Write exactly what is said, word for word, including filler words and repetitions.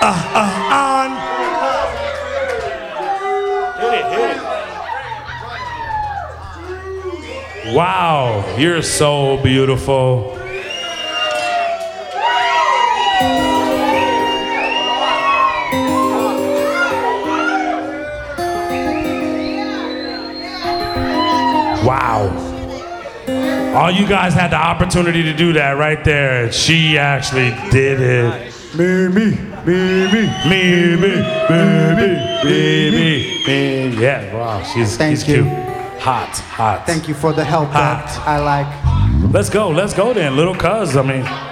uh, uh, on. Hit it, hit it. Wow, you're so beautiful. Wow. All you guys had the opportunity to do that right there. She actually did it. Me, me, me, me, me, me, me, me, me, me. Yeah, wow, she's, Thank she's you. cute. Hot, hot. Thank you for the help Hot. that I like. Let's go, let's go then, little cuz. I mean,